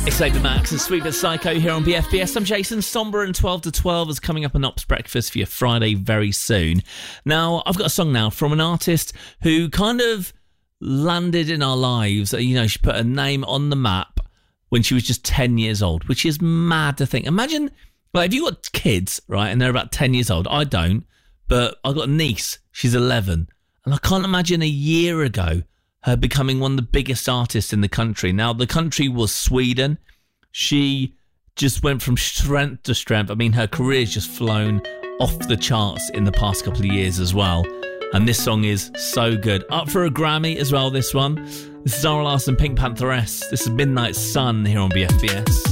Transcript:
It's David Max and Sweet But Psycho here on BFBS. I'm Jason. Somber and 12 to 12 is coming up on Ops Breakfast for your Friday very soon. Now, I've got a song now from an artist who kind of landed in our lives. You know, she put her name on the map when she was just 10 years old, which is mad to think. Imagine, like, if you got kids, right, and they're about 10 years old. I don't, but I've got a niece. She's 11. And I can't imagine a year ago her becoming one of the biggest artists in the country. Now, the country was Sweden. She just went from strength to strength. I mean, her career's just flown off the charts in the past couple of years as well. And this song is so good. Up for a Grammy as well, this one. This is Zara Larsson, Pink Pantheress. This is Midnight Sun here on BFBS.